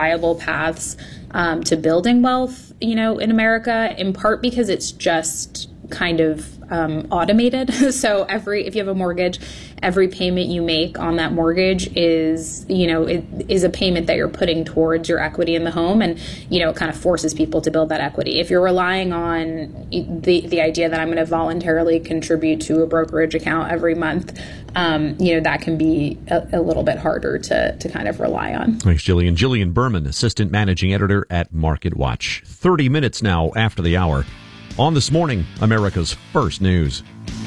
viable paths to building wealth, in America, in part because it's just kind of automated. So if you have a mortgage, every payment you make on that mortgage is, it is a payment that you're putting towards your equity in the home. And, it kind of forces people to build that equity. If you're relying on the idea that I'm going to voluntarily contribute to a brokerage account every month, that can be a little bit harder to kind of rely on. Thanks, Jillian. Jillian Berman, Assistant Managing Editor at Market Watch. 30 minutes now after the hour. On This Morning, America's First News.